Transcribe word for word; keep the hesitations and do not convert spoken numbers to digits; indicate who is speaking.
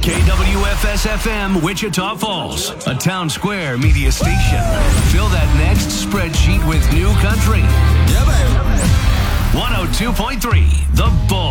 Speaker 1: K W F S F M, Wichita Falls, a Town Square media station. Fill that next spreadsheet with new country.
Speaker 2: Yeah, baby.
Speaker 1: one oh two point three, The Bull.